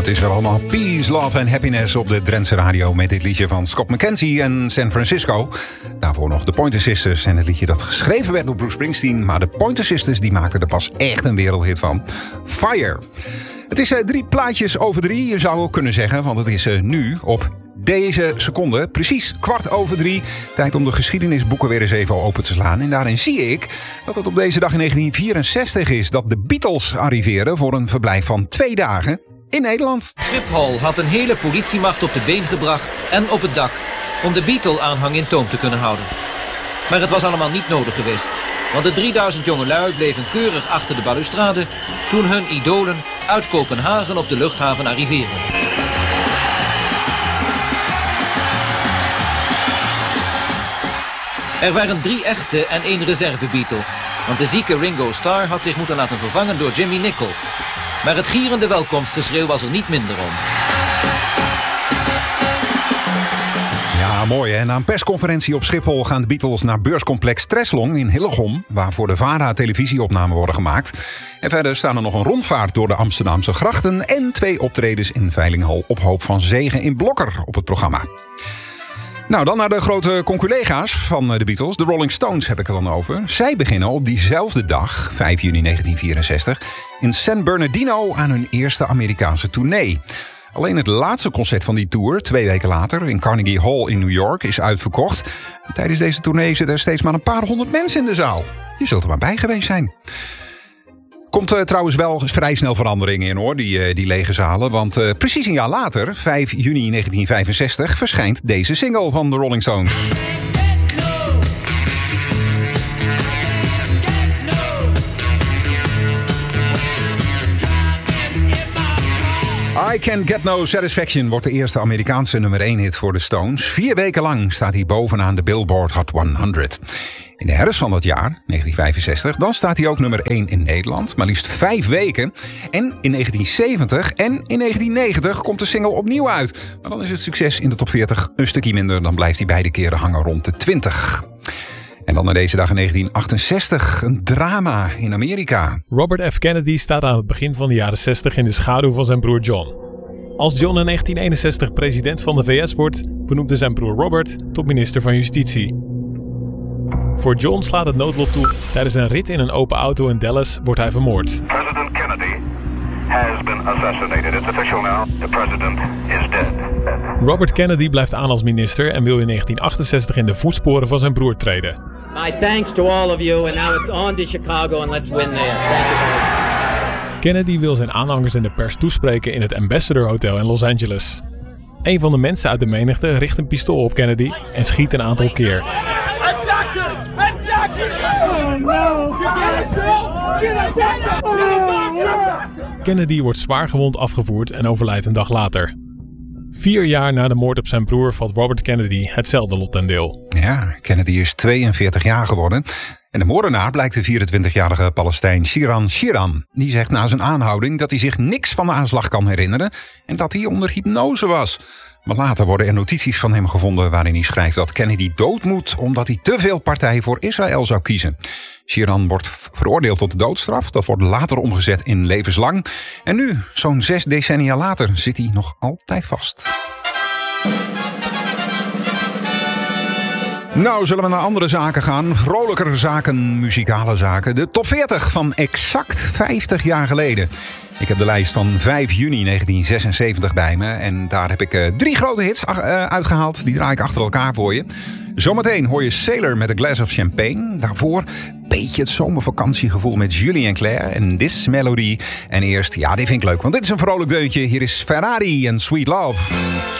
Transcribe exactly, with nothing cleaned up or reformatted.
het is wel allemaal peace, love en happiness op de Drentse radio met dit liedje van Scott McKenzie en San Francisco. Daarvoor nog de Pointer Sisters en het liedje dat geschreven werd door Bruce Springsteen. Maar de Pointer Sisters die maakten er pas echt een wereldhit van. Fire. Het is uh, drie plaatjes over drie, je zou ook kunnen zeggen, want het is uh, nu op deze seconde, precies kwart over drie. Tijd om de geschiedenisboeken weer eens even open te slaan. En daarin zie ik dat het op deze dag in negentien vierenzestig is dat de Beatles arriveren voor een verblijf van twee dagen in Nederland. Schiphol had een hele politiemacht op de been gebracht en op het dak om de Beatle-aanhang in toom te kunnen houden. Maar het was allemaal niet nodig geweest, want de drieduizend jongelui bleven keurig achter de balustrade toen hun idolen uit Kopenhagen op de luchthaven arriveerden. Er waren drie echte en één reserve Beatle, want de zieke Ringo Starr had zich moeten laten vervangen door Jimmy Nicol. Maar het gierende welkomstgeschreeuw was er niet minder om. Ja, mooi hè. Na een persconferentie op Schiphol gaan de Beatles naar beurscomplex Treslong in Hillegom, waar voor de VARA televisieopnamen worden gemaakt. En verder staan er nog een rondvaart door de Amsterdamse grachten en twee optredens in Veilinghal op Hoop van Zegen in Blokker op het programma. Nou, dan naar de grote conculega's van de Beatles. De Rolling Stones heb ik het dan over. Zij beginnen op diezelfde dag, vijf juni negentien vierenzestig... in San Bernardino aan hun eerste Amerikaanse tournee. Alleen het laatste concert van die tour, twee weken later, in Carnegie Hall in New York, is uitverkocht. Tijdens deze tournee zitten er steeds maar een paar honderd mensen in de zaal. Je zult er maar bij geweest zijn. Komt uh, trouwens wel vrij snel verandering in hoor, die, uh, die lege zalen. Want uh, precies een jaar later, vijf juni negentien vijfenzestig, verschijnt deze single van de Rolling Stones. I Can Get No Satisfaction wordt de eerste Amerikaanse nummer één hit voor de Stones. Vier weken lang staat hij bovenaan de Billboard Hot honderd. In de herfst van dat jaar, negentien vijfenzestig, dan staat hij ook nummer één in Nederland. Maar liefst vijf weken. En in negentien zeventig en in negentien negentig komt de single opnieuw uit. Maar dan is het succes in de top veertig een stukje minder. Dan blijft hij beide keren hangen rond de twintig. En dan naar deze dag in negentien achtenzestig, een drama in Amerika. Robert F. Kennedy staat aan het begin van de jaren zestig in de schaduw van zijn broer John. Als John in negentien eenenzestig president van de V S wordt, benoemde zijn broer Robert tot minister van Justitie. Voor John slaat het noodlot toe. Tijdens een rit in een open auto in Dallas wordt hij vermoord. President Kennedy has been assassinated. It's official now. The president is dead. Robert Kennedy blijft aan als minister en wil in negentien achtenzestig in de voetsporen van zijn broer treden. My thanks to all of you and now it's on to Chicago and let's win there. Thank you very much. Kennedy wil zijn aanhangers en de pers toespreken in het Ambassador Hotel in Los Angeles. Een van de mensen uit de menigte richt een pistool op Kennedy en schiet een aantal keer. Kennedy wordt zwaargewond afgevoerd en overlijdt een dag later. Vier jaar na de moord op zijn broer valt Robert Kennedy hetzelfde lot ten deel. Ja, Kennedy is tweeënveertig jaar geworden. En de moordenaar blijkt de vierentwintigjarige Palestijn Shiran Shiran. Die zegt na zijn aanhouding dat hij zich niks van de aanslag kan herinneren en dat hij onder hypnose was. Maar later worden er notities van hem gevonden waarin hij schrijft dat Kennedy dood moet omdat hij te veel partij voor Israël zou kiezen. Shiran wordt veroordeeld tot de doodstraf. Dat wordt later omgezet in levenslang. En nu, zo'n zes decennia later, zit hij nog altijd vast. Nou, zullen we naar andere zaken gaan. Vrolijkere zaken, muzikale zaken. De top veertig van exact vijftig jaar geleden. Ik heb de lijst van vijf juni negentien zesenzeventig bij me. En daar heb ik uh, drie grote hits uh, uitgehaald. Die draai ik achter elkaar voor je. Zometeen hoor je Sailor met A Glass of Champagne. Daarvoor een beetje het zomervakantiegevoel met Julie en Claire. En This Melody. En eerst, ja, dit vind ik leuk, want dit is een vrolijk deuntje. Hier is Ferrari en Sweet Love.